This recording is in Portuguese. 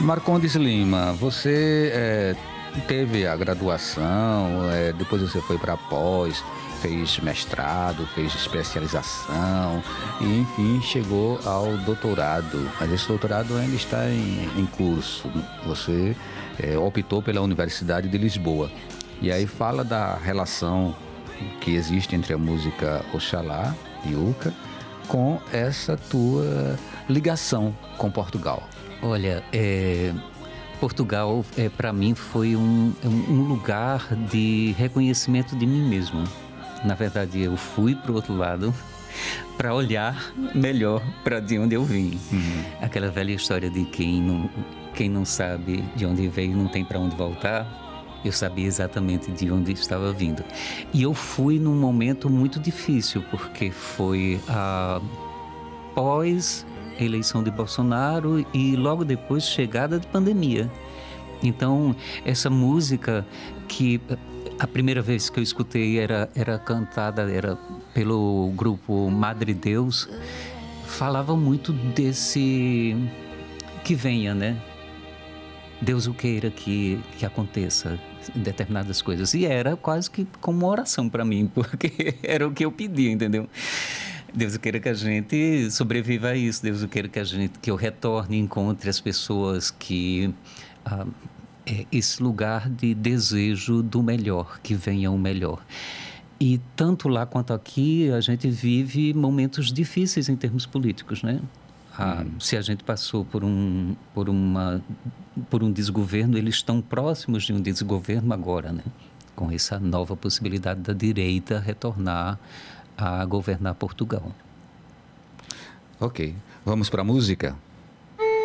Marcondes Lima, você teve a graduação, depois você foi para pós, fez mestrado, fez especialização e, enfim, chegou ao doutorado. Mas esse doutorado ainda está em curso. Você optou pela Universidade de Lisboa. E aí fala da relação que existe entre a música Oxalá e Uca com essa tua ligação com Portugal. Olha, Portugal, para mim, foi um lugar de reconhecimento de mim mesmo. Na verdade, eu fui para o outro lado para olhar melhor para de onde eu vim. Aquela velha história de quem não sabe de onde veio não tem para onde voltar. Eu sabia exatamente de onde estava vindo. E eu fui num momento muito difícil, porque foi após a eleição de Bolsonaro e logo depois chegada de pandemia. Então, essa música que a primeira vez que eu escutei era cantada pelo grupo Madre Deus, falava muito desse que venha, né? Deus o queira que aconteça determinadas coisas. E era quase que como uma oração para mim, porque era o que eu pedia, entendeu? Deus queira que a gente sobreviva a isso. Deus queira que eu retorne, encontre as pessoas que... esse lugar de desejo do melhor, que venha o melhor. E tanto lá quanto aqui, a gente vive momentos difíceis em termos políticos, né? Se a gente passou por um desgoverno, eles estão próximos de um desgoverno agora, né? Com essa nova possibilidade da direita retornar a governar Portugal. Ok, vamos para a música?